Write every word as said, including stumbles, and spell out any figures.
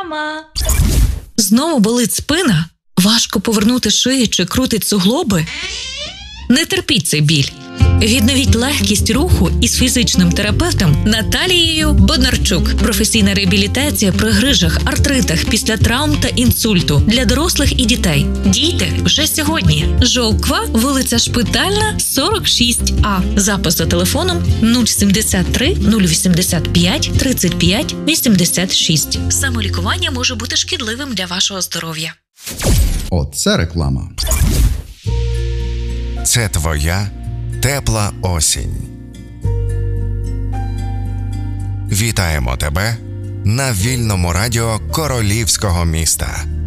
Реклама. Знову болить спина? Важко повернути шию чи крутить суглоби? Не терпіть цей біль. Відновіть легкість руху із фізичним терапевтом Наталією Боднарчук. Професійна реабілітація при грижах, артритах, після травм та інсульту для дорослих і дітей. Дійте вже сьогодні. Жовква, вулиця Шпитальна, сорок шість А. Запис за телефоном нуль сімдесят три нуль вісімдесят п'ять тридцять п'ять вісімдесят шість. Самолікування може бути шкідливим для вашого здоров'я. Оце реклама. Це твоя тепла осінь. Вітаємо тебе на вільному радіо Королівського міста.